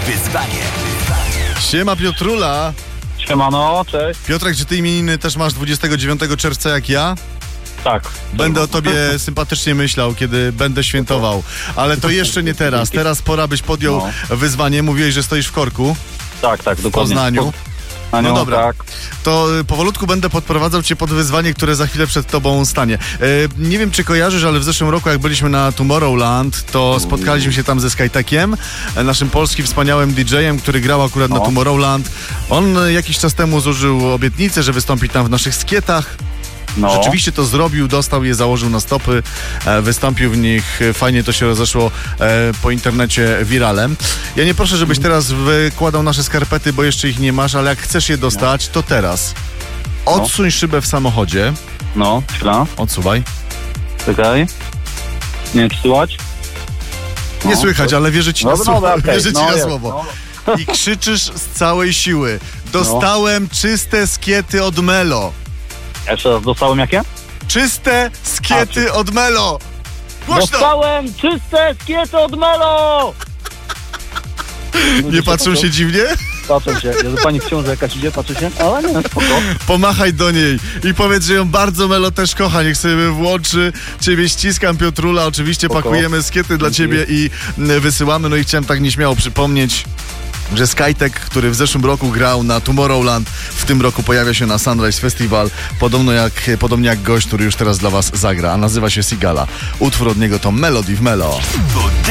Wyzwanie. Siema Piotrula. Siemano, cześć. Piotrek, czy ty imieniny też masz 29 czerwca jak ja? Tak. Będę o tobie sympatycznie myślał, kiedy będę świętował. Ale to jeszcze nie teraz. Teraz pora, byś podjął wyzwanie. Mówiłeś, że stoisz w korku Tak, dokładnie. w Poznaniu. No dobra, tak. to powolutku będę podprowadzał cię pod wyzwanie, które za chwilę przed tobą stanie. Nie wiem, czy kojarzysz, ale w zeszłym roku, jak byliśmy na Tomorrowland, to spotkaliśmy się tam ze Skytekiem, naszym polskim wspaniałym DJ-em, który grał akurat na Tomorrowland. On jakiś czas temu złożył obietnicę, że wystąpi tam w naszych skietach. Rzeczywiście to zrobił, dostał je, założył na stopy, wystąpił w nich, fajnie to się rozeszło po internecie wiralem. Ja nie proszę, żebyś teraz wykładał nasze skarpety, bo jeszcze ich nie masz, ale jak chcesz je dostać, to teraz odsuń szybę w samochodzie. Chwila. Odsuwaj. Czekaj. Nie wiem, czy słychać? Nie słychać, ale wierzę ci na słowo. Okay. Wierzę ci na słowo. I krzyczysz z całej siły. Dostałem czyste skiety od Melo. Jeszcze raz, dostałem jakie? Czyste skiety od Melo! Głośno! Dostałem czyste skiety od Melo! Nie patrzą się dziwnie? Patrzę się. Jezu, pani w ciąży jakaś idzie, patrzy się? Ale nie, spoko. Pomachaj do niej i powiedz, że ją bardzo Melo też kocha. Niech sobie włączy. Ciebie ściskam, Piotrula. Oczywiście pakujemy skiety dla ciebie i wysyłamy. No i chciałem tak nieśmiało przypomnieć, że Skytek, który w zeszłym roku grał na Tomorrowland, w tym roku pojawia się na Sunrise Festival, podobnie jak gość, który już teraz dla was zagra, a nazywa się Sigala. Utwór od niego to Melody w Melo.